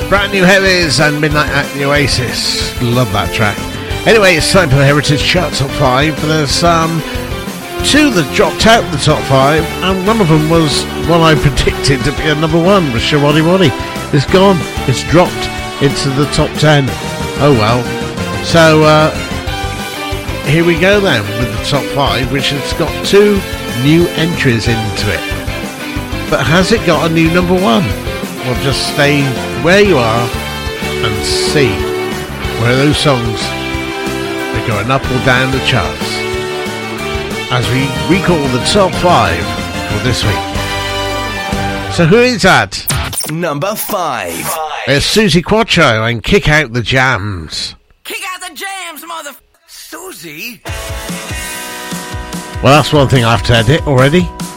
Brand New Heavies and Midnight at the Oasis. Love that track. Anyway, it's time for the Heritage Chart Top 5. There's two that dropped out of the top 5, and one of them was one I predicted to be a number 1, was Shawadi Wadi. It's gone. It's dropped into the top 10. Oh well. So here we go then with the top 5, which has got 2 new entries into it. But has it got a new number 1? Well, just stay where you are and see where those songs are going up or down the charts as we recall the top 5 for this week. So who is that? Number 5. It's Susie Quatro and Kick Out the Jams. Kick out the jams, Susie? Well, that's one thing I have to edit already.